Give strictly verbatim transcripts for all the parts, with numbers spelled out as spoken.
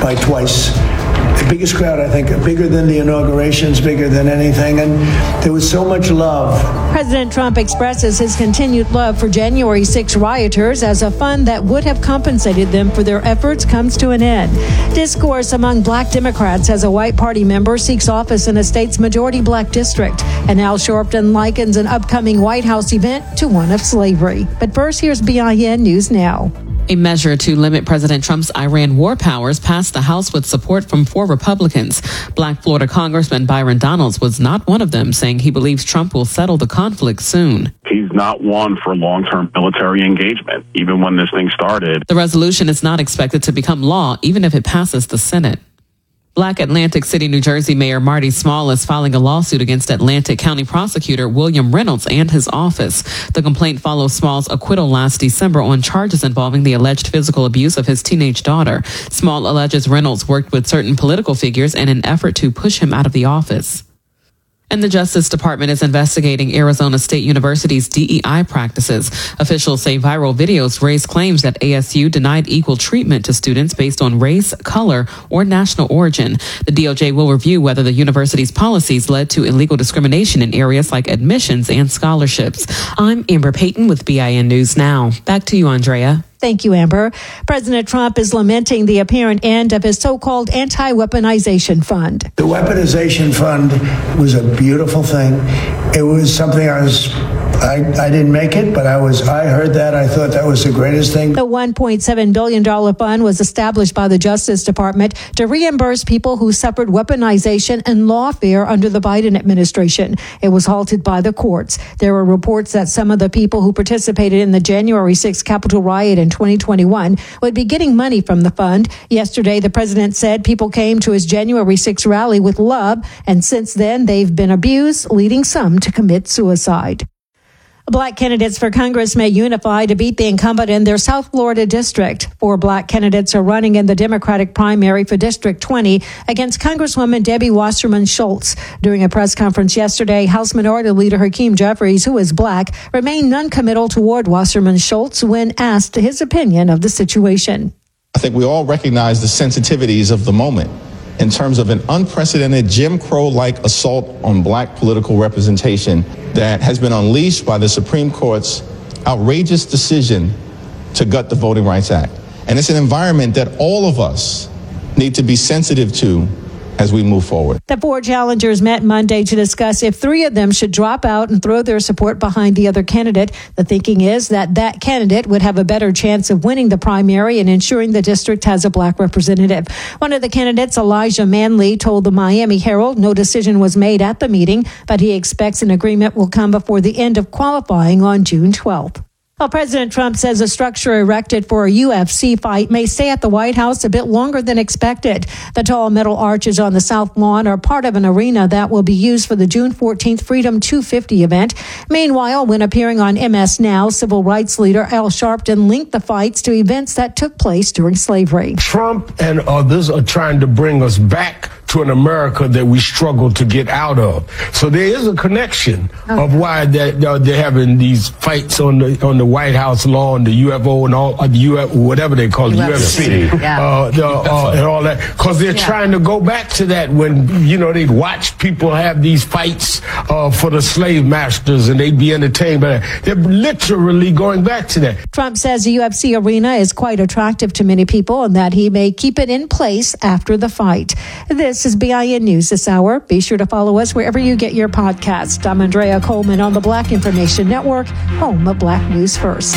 by twice. The biggest crowd, I think, bigger than the inaugurations, bigger than anything, and there was so much love. President Trump expresses his continued love for January sixth rioters as a fund that would have compensated them for their efforts comes to an end. Discourse among black Democrats as a white party member seeks office in a state's majority black district. And Al Sharpton likens an upcoming White House event to one of slavery. But first, here's B I N News Now. A measure to limit President Trump's Iran war powers passed the House with support from four Republicans. Black Florida Congressman Byron Donalds was not one of them, saying he believes Trump will settle the conflict soon. He's not one for long-term military engagement, even when this thing started. The resolution is not expected to become law, even if it passes the Senate. Black Atlantic City, New Jersey Mayor Marty Small is filing a lawsuit against Atlantic County Prosecutor William Reynolds and his office. The complaint follows Small's acquittal last December on charges involving the alleged physical abuse of his teenage daughter. Small alleges Reynolds worked with certain political figures in an effort to push him out of the office. And the Justice Department is investigating Arizona State University's D E I practices. Officials say viral videos raise claims that A S U denied equal treatment to students based on race, color, or national origin. The D O J will review whether the university's policies led to illegal discrimination in areas like admissions and scholarships. I'm Amber Payton with B I N News Now. Back to you, Andrea. Thank you, Amber. President Trump is lamenting the apparent end of his so-called anti-weaponization fund. The weaponization fund was a beautiful thing. It was something I was, I, I didn't make it, but I was, I heard that. I thought that was the greatest thing. The one point seven billion dollars fund was established by the Justice Department to reimburse people who suffered weaponization and lawfare under the Biden administration. It was halted by the courts. There were reports that some of the people who participated in the January sixth Capitol riot in twenty twenty-one would be getting money from the fund. Yesterday, the president said people came to his January sixth rally with love, and since then they've been abused, leading some to commit suicide. Black candidates for Congress may unify to beat the incumbent in their South Florida district. Four black candidates are running in the Democratic primary for District twenty against Congresswoman Debbie Wasserman Schultz. During a press conference yesterday, House Minority Leader Hakeem Jeffries, who is black, remained non-committal toward Wasserman Schultz when asked his opinion of the situation. I think we all recognize the sensitivities of the moment in terms of an unprecedented Jim Crow-like assault on black political representation that has been unleashed by the Supreme Court's outrageous decision to gut the Voting Rights Act. And it's an environment that all of us need to be sensitive to as we move forward. The four challengers met Monday to discuss if three of them should drop out and throw their support behind the other candidate. The thinking is that that candidate would have a better chance of winning the primary and ensuring the district has a black representative. One of the candidates, Elijah Manley, told the Miami Herald no decision was made at the meeting, but he expects an agreement will come before the end of qualifying on June twelfth. Well, President Trump says a structure erected for a U F C fight may stay at the White House a bit longer than expected. The tall metal arches on the South Lawn are part of an arena that will be used for the June fourteenth Freedom two fifty event. Meanwhile, when appearing on M S Now, civil rights leader Al Sharpton linked the fights to events that took place during slavery. Trump and others are trying to bring us back to an America that we struggle to get out of. So there is a connection okay. of why they're, they're having these fights on the on the White House lawn, the U F O and all, uh, the U F, whatever they call it, U F C, yeah. uh, the, uh, and all that, because they're yeah. trying to go back to that when, you know, they'd watch people have these fights uh, for the slave masters and they'd be entertained by that. They're literally going back to that. Trump says the U F C arena is quite attractive to many people and that he may keep it in place after the fight. This This is B I N News this hour. Be sure to follow us wherever you get your podcasts. I'm Andrea Coleman on the Black Information Network, home of Black News First.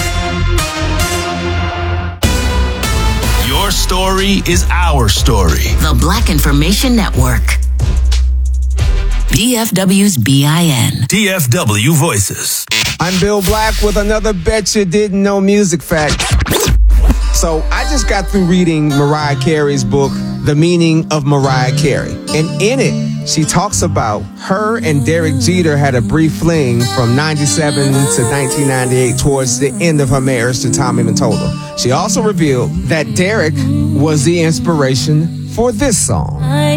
Your story is our story. The Black Information Network. D F W's B I N. D F W Voices. I'm Bill Black with another Bet You Didn't Know music fact. So I just got through reading Mariah Carey's book, The Meaning of Mariah Carey. And in it, she talks about her and Derek Jeter had a brief fling from ninety-seven to nineteen ninety-eight towards the end of her marriage to Tommy Mottola. She also revealed that Derek was the inspiration for this song.